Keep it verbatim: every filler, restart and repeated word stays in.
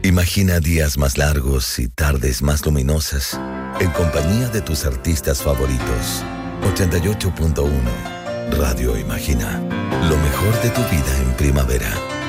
Imagina días más largos y tardes más luminosas en compañía de tus artistas favoritos. ochenta y ocho punto uno Radio Imagina. Lo mejor de tu vida en primavera.